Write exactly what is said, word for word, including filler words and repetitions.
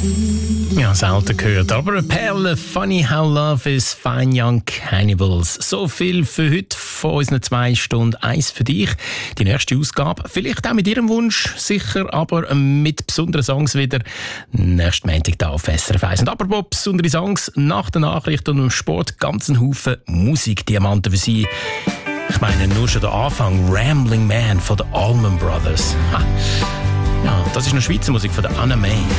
Ja, selten gehört, aber eine Perle. Funny how love is, Fine Young Cannibals. So viel für heute von unseren zwei Stunden. Eins für dich, die nächste Ausgabe. Vielleicht auch mit Ihrem Wunsch, sicher, aber mit besonderen Songs wieder. Nächsten Montag hier auf S R F eins. Und apropos besondere Songs, nach der Nachricht und dem Sport ganz ein Haufen Musikdiamanten für Sie. Ich meine, nur schon der Anfang, Rambling Man von den Allman Brothers. Ha. Ja, das ist eine Schweizer Musik von der Anna May.